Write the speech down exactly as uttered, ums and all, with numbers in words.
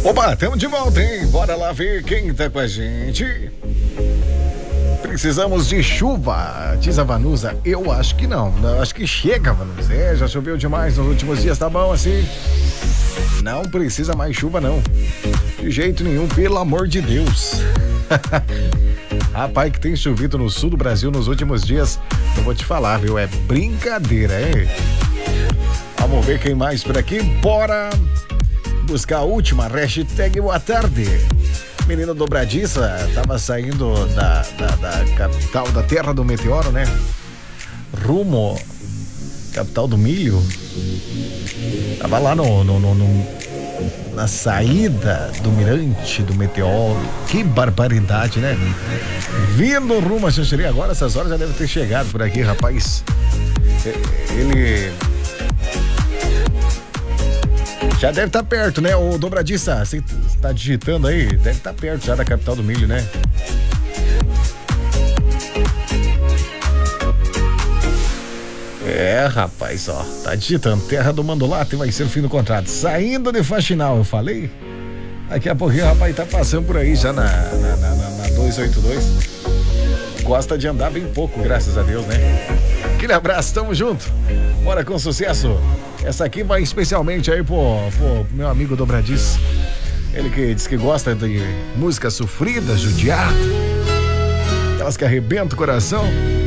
Opa, estamos de volta, hein? Bora lá ver quem tá com a gente. Precisamos de chuva, diz a Vanusa. Eu acho que não, acho que chega, Vanusa. É, já choveu demais nos últimos dias, tá bom assim? Não precisa mais chuva, não. De jeito nenhum, pelo amor de Deus. Rapaz, que tem chovido no sul do Brasil nos últimos dias, eu vou te falar, viu? É brincadeira, hein? Vamos ver quem mais por aqui. Bora buscar a última hashtag boa tarde. Menina dobradiça, tava saindo da, da, da capital, da terra do meteoro, né? Rumo, capital do milho. Tava lá no, no, no, no na saída do mirante do meteoro. Que barbaridade, né? Vindo rumo a Xanxerê, agora essas horas já deve ter chegado por aqui, rapaz. Ele já deve estar perto, né? O dobradiça, você tá digitando aí, deve estar perto já da capital do milho, né? É, rapaz, ó, tá digitando. Terra do Mandolate vai ser o fim do contrato. Saindo de Faxinal, eu falei? Daqui a pouquinho o rapaz tá passando por aí já na, na, na, na, na duzentos e oitenta e dois. Gosta de andar bem pouco, graças a Deus, né? Aquele abraço, tamo junto. Bora com sucesso. Essa aqui vai especialmente aí pro, pro meu amigo dobradiço. Ele que diz que gosta de música sofrida, judiada, aquelas que arrebentam o coração.